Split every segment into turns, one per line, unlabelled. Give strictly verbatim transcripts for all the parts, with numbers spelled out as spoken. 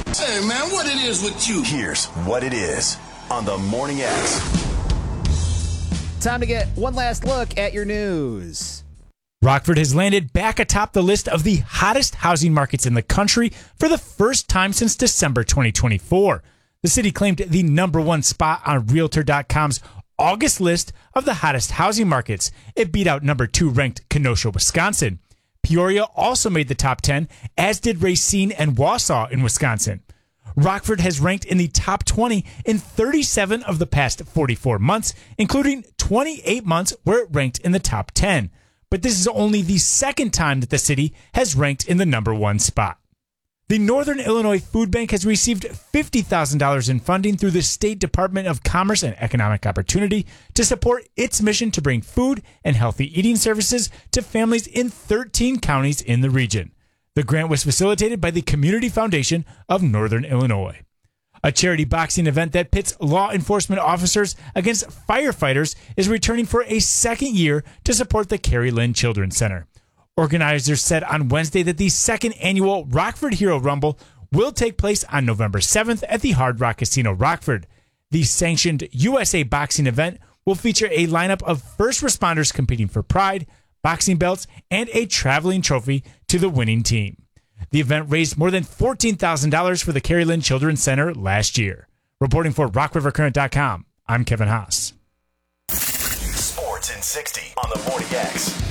Hey, man, what it is with you?
Here's what it is on the Morning X.
Time to get one last look at your news.
Rockford has landed back atop the list of the hottest housing markets in the country for the first time since December twenty twenty-four. The city claimed the number one spot on Realtor dot com's August list of the hottest housing markets. It beat out number two ranked Kenosha, Wisconsin. Peoria also made the top ten, as did Racine and Wausau in Wisconsin. Rockford has ranked in the top twenty in thirty-seven of the past forty-four months, including twenty-eight months where it ranked in the top ten. But this is only the second time that the city has ranked in the number one spot. The Northern Illinois Food Bank has received fifty thousand dollars in funding through the State Department of Commerce and Economic Opportunity to support its mission to bring food and healthy eating services to families in thirteen counties in the region. The grant was facilitated by the Community Foundation of Northern Illinois. A charity boxing event that pits law enforcement officers against firefighters is returning for a second year to support the Carrie Lynn Children's Center. Organizers said on Wednesday that the second annual Rockford Hero Rumble will take place on November seventh at the Hard Rock Casino Rockford. The sanctioned U S A boxing event will feature a lineup of first responders competing for pride, boxing belts, and a traveling trophy to the winning team. The event raised more than fourteen thousand dollars for the Carrie Lynn Children's Center last year. Reporting for rock river current dot com, I'm Kevin Haas.
Sports in sixty on the Morning X.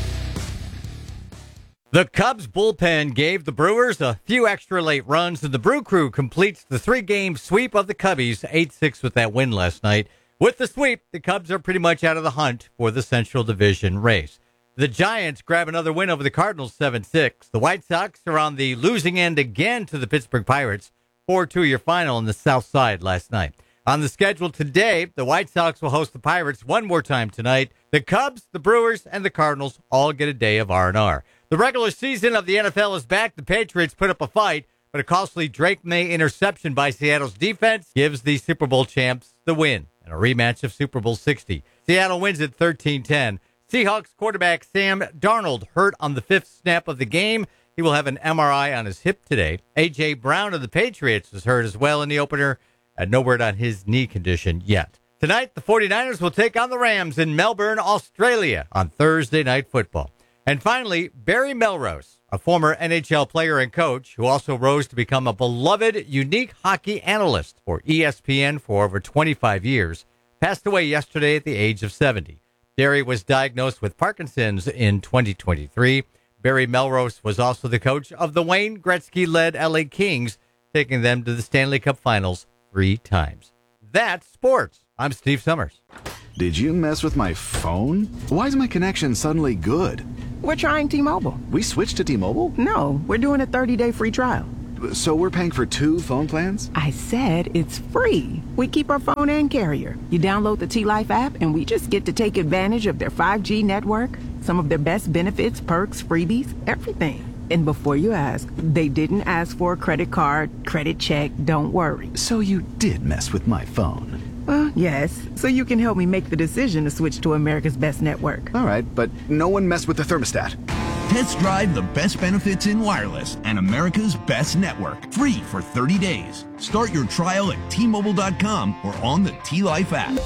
The Cubs bullpen gave the Brewers a few extra late runs, and the Brew Crew completes the three-game sweep of the Cubbies, eight six with that win last night. With the sweep, the Cubs are pretty much out of the hunt for the Central Division race. The Giants grab another win over the Cardinals, seven six. The White Sox are on the losing end again to the Pittsburgh Pirates, four two your final on the South Side last night. On the schedule today, the White Sox will host the Pirates one more time tonight. The Cubs, the Brewers, and the Cardinals all get a day of R and R. The regular season of the N F L is back. The Patriots put up a fight, but a costly Drake May interception by Seattle's defense gives the Super Bowl champs the win in a rematch of Super Bowl sixty. Seattle wins at thirteen ten. Seahawks quarterback Sam Darnold hurt on the fifth snap of the game. He will have an M R I on his hip today. A J. Brown of the Patriots was hurt as well in the opener, and no word on his knee condition yet. Tonight, the 49ers will take on the Rams in Melbourne, Australia on Thursday Night Football. And finally, Barry Melrose, a former N H L player and coach who also rose to become a beloved, unique hockey analyst for E S P N for over twenty-five years, passed away yesterday at the age of seventy. Barry was diagnosed with Parkinson's in twenty twenty-three. Barry Melrose was also the coach of the Wayne Gretzky-led L A Kings, taking them to the Stanley Cup Finals three times. That's sports. I'm Steve Summers.
Did you mess with my phone? Why is my connection suddenly good?
We're trying T-Mobile.
We switched to T-Mobile?
No, we're doing a thirty-day free trial.
So we're paying for two phone plans?
I said it's free. We keep our phone and carrier. You download the T-Life app and we just get to take advantage of their five G network, some of their best benefits, perks, freebies, everything. And before you ask, they didn't ask for a credit card, credit check, don't worry.
So you did mess with my phone?
Well, yes. So you can help me make the decision to switch to America's best network.
All right, but no one messed with the thermostat.
Test drive the best benefits in wireless and America's best network. Free for thirty days. Start your trial at T Mobile dot com or on the T-Life app.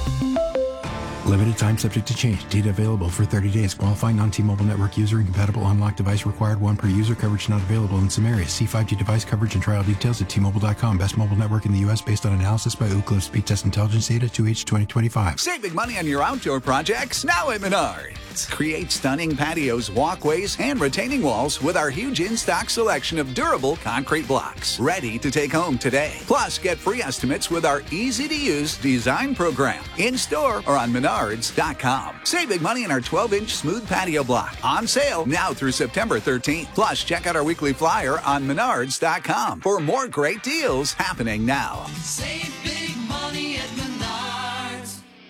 Limited time subject to change. Data available for thirty days. Qualifying non-T-Mobile network user. Incompatible unlocked device required. One per user. Coverage not available in some areas. See five G device coverage and trial details at T Mobile dot com. Best mobile network in the U S based on analysis by Ookla Speed Test Intelligence Data two H twenty twenty-five.
Save big money on your outdoor projects now at Menards. Create stunning patios, walkways, and retaining walls with our huge in-stock selection of durable concrete blocks. Ready to take home today. Plus, get free estimates with our easy-to-use design program. In-store or on Menards dot com. Save big money on our twelve-inch smooth patio block. On sale now through September thirteenth. Plus, check out our weekly flyer on Menards dot com for more great deals happening now.
Save big money at Menards.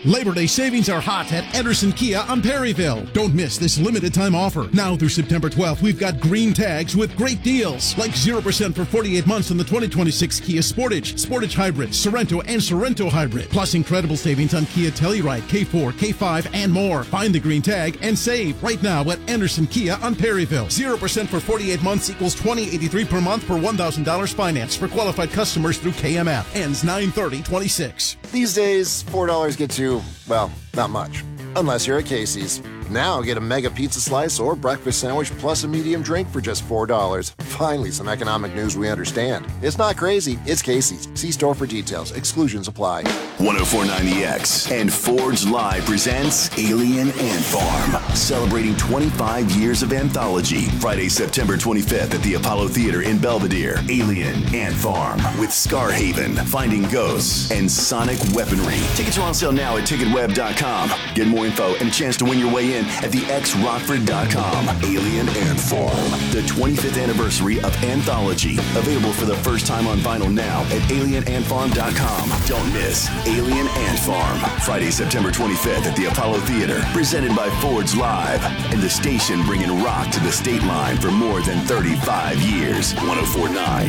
Labor Day savings are hot at Anderson Kia on Perryville. Don't miss this limited time offer. Now through September twelfth, we've got green tags with great deals, like zero percent for forty-eight months on the twenty twenty-six Kia Sportage, Sportage Hybrid, Sorento, and Sorento Hybrid. Plus incredible savings on Kia Telluride, K four, K five, and more. Find the green tag and save right now at Anderson Kia on Perryville. zero percent for forty-eight months equals twenty eighty-three per month per one thousand dollars finance for qualified customers through K M F. Ends nine thirty twenty-six.
These days, four dollars gets you, well, not much. Unless you're at Casey's. Now get a mega pizza slice or breakfast sandwich plus a medium drink for just four dollars. Finally, some economic news we understand. It's not crazy. It's Casey's. See store for details. Exclusions apply.
one oh four point nine The X and Forge Live presents Alien Ant Farm, celebrating twenty-five years of anthology. Friday, September twenty-fifth at the Apollo Theater in Belvedere. Alien Ant Farm with Scarhaven, Finding Ghosts, and Sonic Weaponry. Tickets are on sale now at ticket web dot com. Get more info and a chance to win your way in at the x rockford dot com. Alien Ant Farm, the twenty-fifth anniversary of Anthology. Available for the first time on vinyl now at alien ant farm dot com. Don't miss Alien Ant Farm, Friday, September twenty-fifth at the Apollo Theater. Presented by Forge Live and the station bringing rock to the state line for more than thirty-five years. one oh four point nine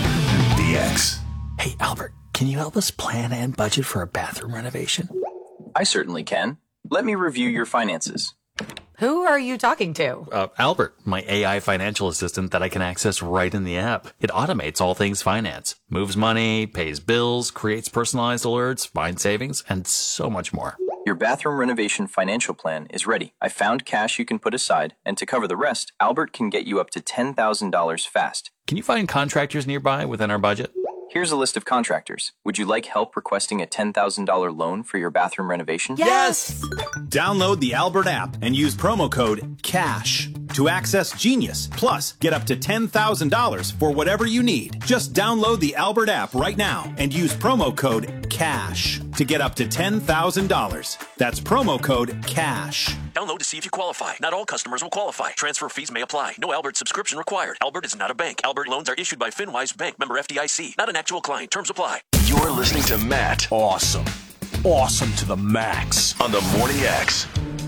The X.
Hey, Albert, can you help us plan and budget for a bathroom renovation?
I certainly can. Let me review your finances.
Who are you talking to?
Uh, Albert, my A I financial assistant that I can access right in the app. It automates all things finance, moves money, pays bills, creates personalized alerts, finds savings, and so much more.
Your bathroom renovation financial plan is ready. I found cash you can put aside, and to cover the rest, Albert can get you up to ten thousand dollars fast.
Can you find contractors nearby within our budget?
Here's a list of contractors. Would you like help requesting a ten thousand dollars loan for your bathroom renovation?
Yes! Download the Albert app and use promo code CASH to access Genius. Plus, get up to ten thousand dollars for whatever you need. Just download the Albert app right now and use promo code CASH to get up to ten thousand dollars. That's promo code CASH.
Download to see if you qualify. Not all customers will qualify. Transfer fees may apply. No Albert subscription required. Albert is not a bank. Albert loans are issued by FinWise Bank, member F D I C. Not an actual client. Terms apply.
You're listening to Matt.
Awesome. Awesome to the max.
On the Morning X.